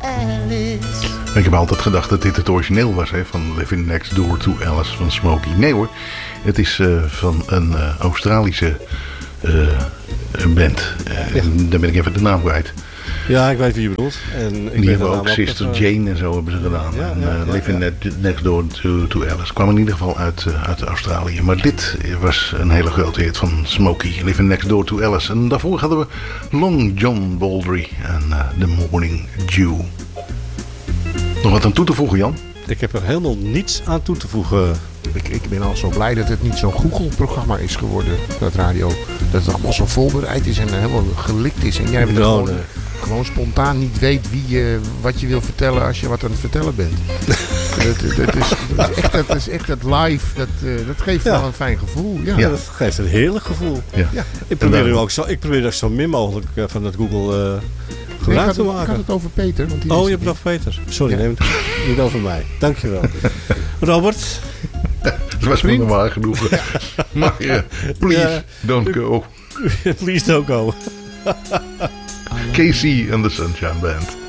Alice. Ik heb altijd gedacht dat dit het origineel was, hè, van Living Next Door to Alice van Smokey. Nee hoor, het is van een Australische band. Daar ben ik even de naam kwijt. Ja, ik weet wie je bedoelt. En die hebben ook Sister Jane en zo hebben ze gedaan. Living Next Door to Alice kwam in ieder geval uit Australië. Maar dit was een hele grote hit van Smokey. Living Next Door to Alice. En daarvoor hadden we Long John Baldry en The Morning Dew. Nog wat aan toe te voegen, Jan? Ik heb er helemaal niets aan toe te voegen. Ik ben al zo blij dat het niet zo'n Google-programma is geworden, dat radio. Dat het allemaal zo voorbereid is en helemaal gelikt is. En jij hebt gewoon spontaan niet weet wat je wil vertellen als je wat aan het vertellen bent. dat is echt het live. Dat geeft wel een fijn gevoel. Ja, dat geeft een heerlijk gevoel. Ja. Ik probeer ook zo min mogelijk van het Google gebruik te maken. Ik had het over Peter. Want je hebt het over Peter. Sorry, neem het niet over mij. Dankjewel. Robert? Dat was normaal genoeg. Maar please don't go. Please don't go. Casey and the Sunshine Band.